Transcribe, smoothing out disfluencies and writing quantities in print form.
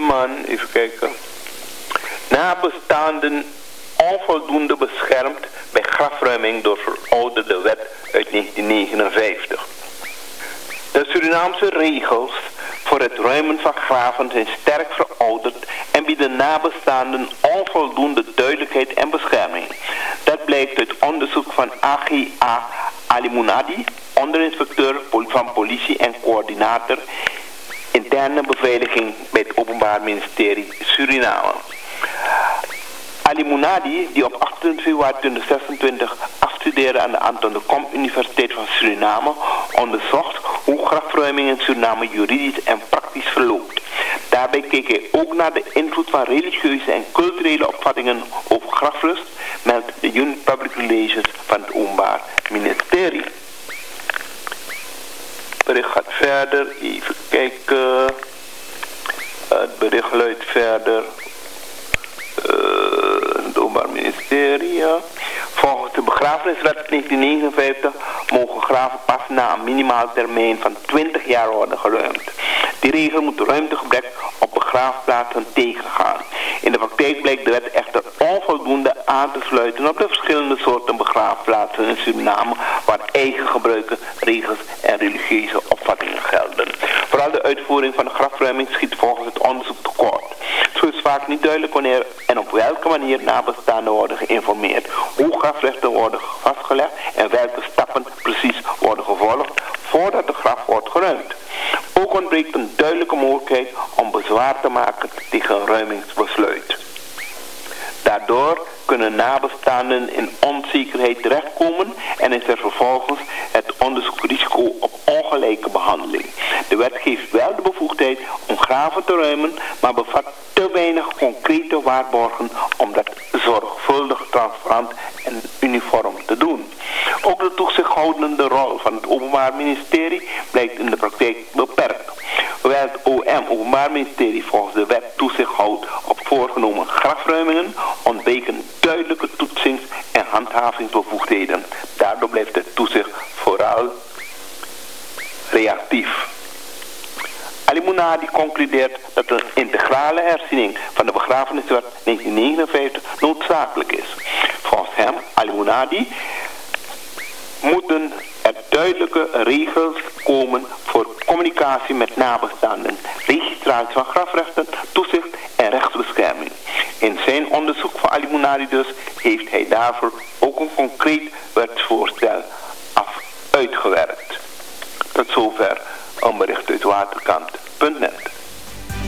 man, even kijken. Nabestaanden onvoldoende beschermd bij grafruiming door verouderde wet uit 1959. De Surinaamse regels voor het ruimen van graven zijn sterk verouderd en bieden nabestaanden onvoldoende duidelijkheid en bescherming. Dat blijkt uit onderzoek van AGA Ali Mounadi, onderinspecteur van politie en coördinator interne beveiliging bij het Openbaar Ministerie Suriname. Ali Mounadi, die op 28 februari 2026 afstudeerde aan de Anton de Kom Universiteit van Suriname, onderzocht hoe grafruiming in Suriname juridisch en praktisch verloopt. Daarbij keek hij ook naar de invloed van religieuze en culturele opvattingen over grafrust, meldt de Unit Public Relations van het Openbaar Ministerie. Het bericht gaat verder, even kijken. Het bericht luidt verder. Het Openbaar Ministerie. Ja. Volgens de begrafeniswet 1959 mogen graven pas na een minimaal termijn van 20 jaar worden geruimd. Die regel moet ruimtegebrek op begraafplaatsen tegengaan. In de praktijk blijkt de wet echter onvoldoende aan te sluiten op de verschillende soorten begraafplaatsen in Suriname, waar eigen gebruiken, regels en religieuze opvattingen gelden. Vooral de uitvoering van de grafruiming schiet volgens het onderzoek tekort. Zo is vaak niet duidelijk wanneer en op welke manier nabestaanden worden geïnformeerd, hoe grafrechten worden vastgelegd en welke stappen precies worden gevolgd voordat de graf wordt geruimd. Ook ontbreekt een duidelijke mogelijkheid om bezwaar te maken tegen een ruimingsbesluit. Daardoor kunnen nabestaanden in onzekerheid terechtkomen en is er vervolgens het onderzoekrisico op ongelijke behandeling. De wet geeft wel de bevoegdheid om graven te ruimen, maar bevat te weinig concrete waarborgen om dat zorgvuldig, transparant en uniform te doen. Ook de toezichthoudende rol van het Openbaar Ministerie blijkt in de praktijk beperkt. Hoewel het Openbaar Ministerie volgens de wet toezicht houdt op voorgenomen grafruimingen, ontbreken duidelijke toetsings- en handhavingsbevoegdheden. Daardoor blijft het toezicht vooral reactief. Ali Mounadi concludeert dat een integrale herziening van de begrafeniswet 1959 noodzakelijk is. Volgens hem, Ali Mounadi, moeten er duidelijke regels komen voor communicatie met nabestaanden, registratie van grafrechten, toezicht en rechtsbescherming. In zijn onderzoek van Ali Mounadi dus heeft hij daarvoor ook een concreet wetsvoorstel uitgewerkt. Tot zover een bericht uit Waterkant.net.